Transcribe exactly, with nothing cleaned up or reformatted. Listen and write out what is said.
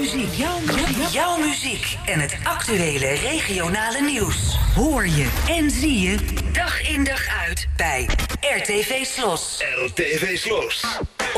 muziek. Jouw muziek. Jouw muziek. En het actuele regionale nieuws. Hoor je en zie je dag in dag uit bij R T V Slos. R T V Slos.